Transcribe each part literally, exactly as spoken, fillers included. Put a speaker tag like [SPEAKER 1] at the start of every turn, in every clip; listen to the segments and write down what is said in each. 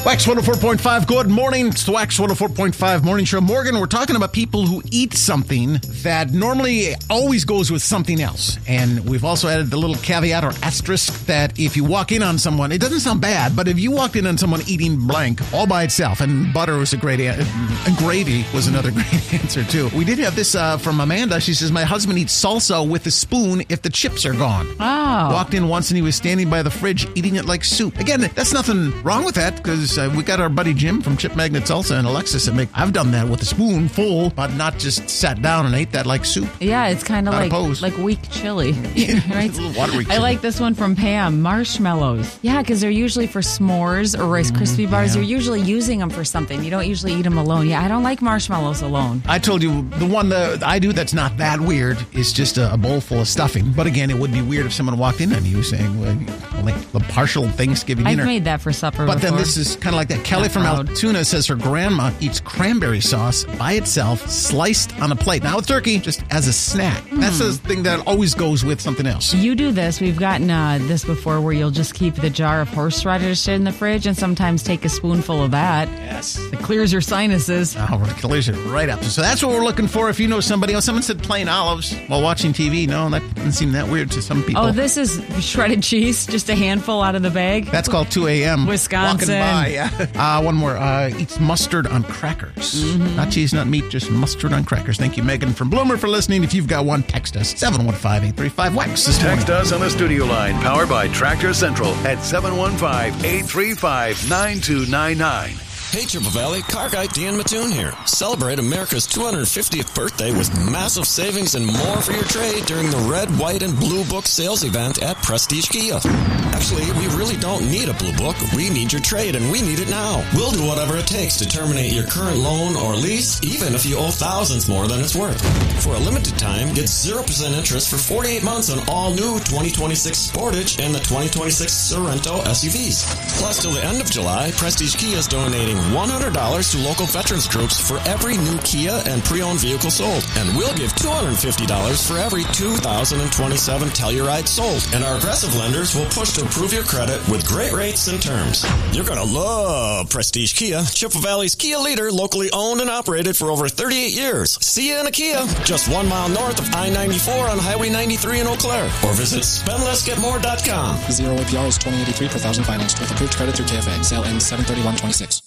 [SPEAKER 1] Wax one oh four point five, good morning. It's the Wax one oh four point five Morning Show. Morgan, we're talking about people who eat something that normally always goes with something else. And we've also added the little caveat or asterisk that if you walk in on someone, it doesn't sound bad, but if you walked in on someone eating blank all by itself, and butter was a great answer, and gravy was another great answer too. We did have this uh, from Amanda. She says, my husband eats salsa with a spoon if the chips are gone.
[SPEAKER 2] Oh.
[SPEAKER 1] Walked in once and he was standing by the fridge eating it like soup. Again, that's nothing wrong with that because uh, we got our buddy Jim from Chip Magnet Salsa and Alexis that make, I've done that with a spoon full, but not just sat down and ate that like soup.
[SPEAKER 2] Yeah, it's kind of
[SPEAKER 1] Not
[SPEAKER 2] like
[SPEAKER 1] opposed.
[SPEAKER 2] like weak chili. Right?
[SPEAKER 1] A little watery
[SPEAKER 2] I
[SPEAKER 1] chili.
[SPEAKER 2] like this one from Pam. Marshmallows. Yeah, because they're usually for s'mores or Rice Krispie bars.
[SPEAKER 1] yeah.
[SPEAKER 2] You're usually using them for something. You don't usually eat them alone. Yeah, I don't like marshmallows alone.
[SPEAKER 1] I told you the one that I do that's not that weird is just a, a bowl full of stuffing. But again, it would be weird if someone walked in on you saying, well, like the partial Thanksgiving
[SPEAKER 2] I've
[SPEAKER 1] dinner.
[SPEAKER 2] made that for supper
[SPEAKER 1] But
[SPEAKER 2] before.
[SPEAKER 1] then this is kind of like that. Kelly
[SPEAKER 2] Not
[SPEAKER 1] from
[SPEAKER 2] proud.
[SPEAKER 1] Altoona says her grandma eats cranberry sauce by itself, sliced on a plate. Not with turkey, just as a snack. That's the thing that always goes with something else.
[SPEAKER 2] You do this. We've gotten uh, this before where you'll just keep the jar of horseradish in the fridge and sometimes take a spoonful of that.
[SPEAKER 1] Yes.
[SPEAKER 2] It clears your sinuses.
[SPEAKER 1] Oh, we're clears it right up. So that's what we're looking for. If you know somebody else, someone said plain olives while watching T V. No, that doesn't seem that weird to some people.
[SPEAKER 2] Oh, this is shredded cheese, just a handful out of the bag.
[SPEAKER 1] That's called two a.m.
[SPEAKER 2] Wisconsin.
[SPEAKER 1] Walking by, yeah. Uh, one more. Uh, eats mustard on crackers. Mm-hmm. Not cheese, not meat, just mustard on crackers. Thank you, Megan from Bloomer, for listening. If you've got one, text us. seven one five, eight three five, W A X this morning.
[SPEAKER 3] Text us on the studio line, powered by Tractor Central at seven one five, eight three five, nine two nine nine.
[SPEAKER 4] Hey, Triple Valley, car guy Dan Mattoon here. Celebrate America's two hundred fiftieth birthday with massive savings and more for your trade during the Red, White, and Blue Book sales event at Prestige Kia. Actually, we really don't need a Blue Book. We need your trade, and we need it now. We'll do whatever it takes to terminate your current loan or lease, even if you owe thousands more than it's worth. For a limited time, get zero percent interest for forty-eight months on all new twenty twenty-six Sportage and the twenty twenty-six Sorento S U Vs. Plus, till the end of July, Prestige Kia is donating one hundred dollars to local veterans groups for every new Kia and pre-owned vehicle sold. And we'll give two hundred fifty dollars for every two thousand twenty-seven Telluride sold. And our aggressive lenders will push to improve your credit with great rates and terms. You're going to love Prestige Kia, Chippewa Valley's Kia leader, locally owned and operated for over thirty-eight years. See you in a Kia, just one mile north of I ninety-four on Highway ninety-three in Eau Claire. Or visit spend less get more dot com.
[SPEAKER 5] Zero A P R is twenty eighty-three per thousand financed with approved credit through K F A. Sale ends seven thirty-one twenty-six.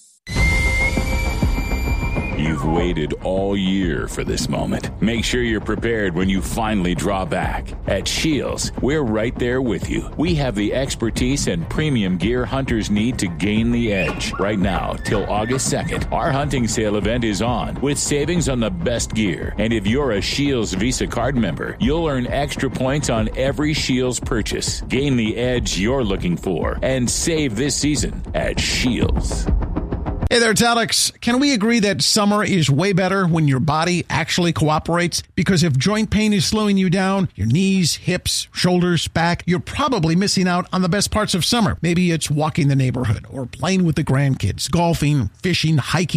[SPEAKER 6] You've waited all year for this moment. Make sure you're prepared when you finally draw back. At Shields, we're right there with you. We have the expertise and premium gear hunters need to gain the edge. Right now, till August second, our hunting sale event is on with savings on the best gear. And if you're a Shields Visa card member, you'll earn extra points on every Shields purchase. Gain the edge you're looking for and save this season at Shields.
[SPEAKER 1] Hey there, it's Alex. Can we agree that summer is way better when your body actually cooperates? Because if joint pain is slowing you down, your knees, hips, shoulders, back, you're probably missing out on the best parts of summer. Maybe it's walking the neighborhood or playing with the grandkids, golfing, fishing, hiking.